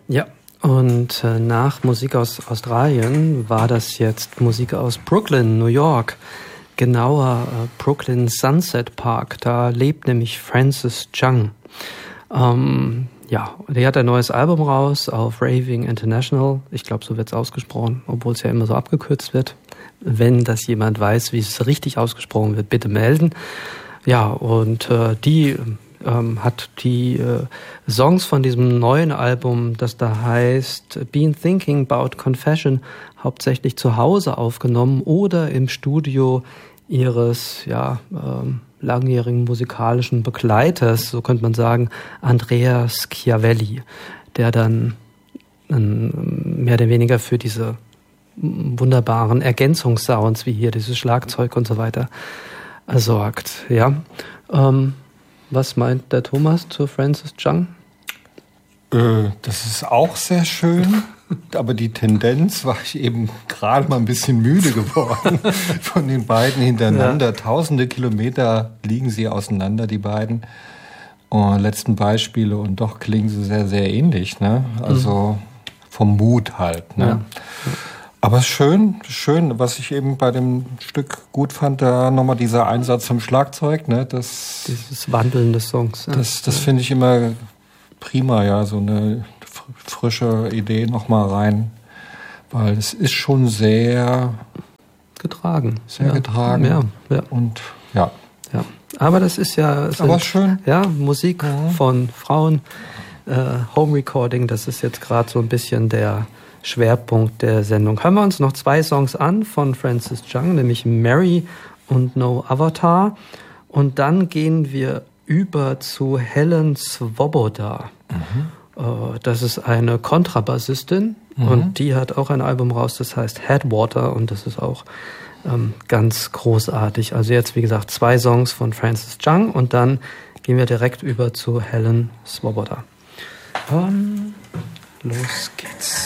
Ja, und nach Musik aus Australien war das jetzt Musik aus Brooklyn, New York. Genauer Brooklyn Sunset Park. Da lebt nämlich Frances Chung. Ja, die hat ein neues Album raus auf Raving International. Ich glaube, so wird es ausgesprochen, obwohl es ja immer so abgekürzt wird. Wenn das jemand weiß, wie es richtig ausgesprochen wird, bitte melden. Ja, und die hat die Songs von diesem neuen Album, das da heißt Been Thinking About Confession, hauptsächlich zu Hause aufgenommen oder im Studio ihres langjährigen musikalischen Begleiters, so könnte man sagen, Andrea Schiavelli, der dann mehr oder weniger für diese wunderbaren Ergänzungssounds wie hier dieses Schlagzeug und so weiter sorgt. Ja. Was meint der Thomas zu Frances Chung? Das ist auch sehr schön, aber die Tendenz war ich eben gerade mal ein bisschen müde geworden von den beiden hintereinander. Ja. Tausende Kilometer liegen sie auseinander, die beiden letzten Beispiele, und doch klingen sie sehr, sehr ähnlich, ne? Also vom Mut halt, ne? Ja. Aber schön, was ich eben bei dem Stück gut fand, da nochmal dieser Einsatz vom Schlagzeug, ne? Dieses Wandeln des Songs. Ja. Das finde ich immer prima, ja, so eine frische Idee nochmal rein, weil es ist schon sehr getragen. Sehr getragen. Ja. Und ja. Aber das ist ja schön. Ja, Musik von Frauen, Home Recording, das ist jetzt gerade so ein bisschen der Schwerpunkt der Sendung. Hören wir uns noch 2 Songs an von Frances Chung, nämlich Mary und No Avatar. Und dann gehen wir über zu Helen Swoboda. Das ist eine Kontrabassistin und die hat auch ein Album raus, das heißt Headwater, und das ist auch ganz großartig. Also jetzt, wie gesagt, 2 Songs von Frances Chung und dann gehen wir direkt über zu Helen Swoboda. Los geht's.